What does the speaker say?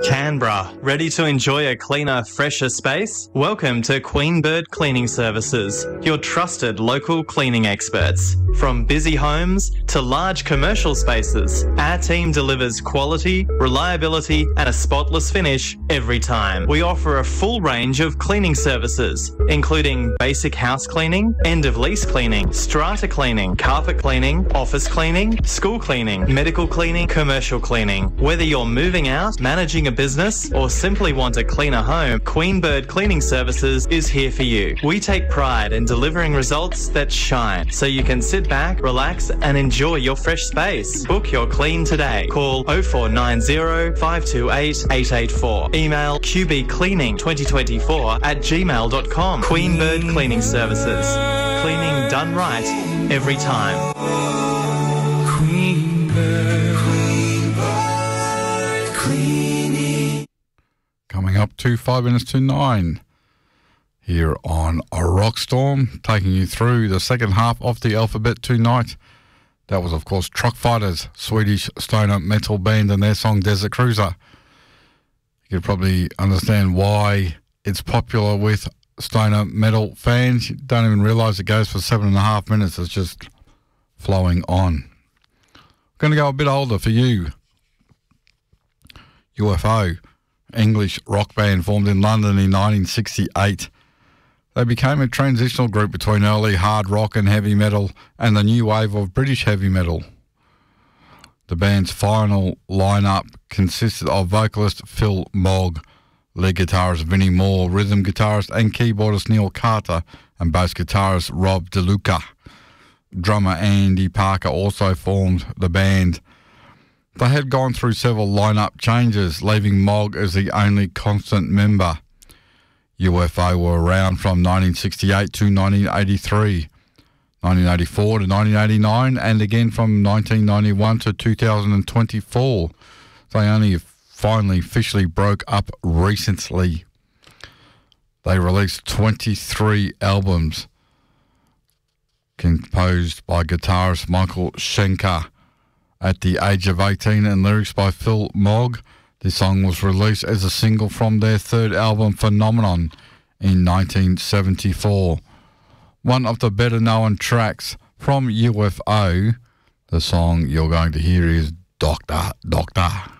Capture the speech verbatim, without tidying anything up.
Canberra, ready to enjoy a cleaner, fresher space? Welcome to Queen Bird Cleaning Services, your trusted local cleaning experts. From busy homes to large commercial spaces, our team delivers quality, reliability and a spotless finish every time. We offer a full range of cleaning services, including basic house cleaning, end-of-lease cleaning, strata cleaning, carpet cleaning, office cleaning, school cleaning, medical cleaning, commercial cleaning. Whether you're moving out, managing a business or simply want a cleaner home, Queen Bird Cleaning Services is here for you. We take pride in delivering results that shine, so you can sit back, relax and enjoy your fresh space. Book your clean today. Call oh four nine oh, five two eight, eight eight four. Email q b cleaning twenty twenty-four at gmail dot com. Queen Bird Cleaning Services. Cleaning done right every time. Queen Bird, Queen Bird Cleaning. Coming up to five minutes to nine here on a Rockstorm, taking you through the second half of the alphabet tonight. That was, of course, Truck Fighters, Swedish stoner metal band, and their song Desert Cruiser. You could probably understand why it's popular with stoner metal fans. You don't even realise it goes for seven and a half minutes. It's just flowing on. We're going to go a bit older for you. U F O, English rock band formed in London in nineteen sixty-eight. They became a transitional group between early hard rock and heavy metal and the new wave of British heavy metal. The band's final lineup consisted of vocalist Phil Mogg, lead guitarist Vinnie Moore, rhythm guitarist and keyboardist Neil Carter, and bass guitarist Rob DeLuca. Drummer Andy Parker also formed the band. They had gone through several lineup changes, leaving Mogg as the only constant member. U F O were around from nineteen sixty-eight to nineteen eighty-three, nineteen eighty-four to nineteen eighty-nine, and again from nineteen ninety-one to two thousand twenty-four. They only finally officially broke up recently. They released twenty-three albums, composed by guitarist Michael Schenker at the age of eighteen, and lyrics by Phil Mogg. This song was released as a single from their third album, Phenomenon, in nineteen seventy-four. One of the better-known tracks from U F O, the song you're going to hear is Doctor, Doctor.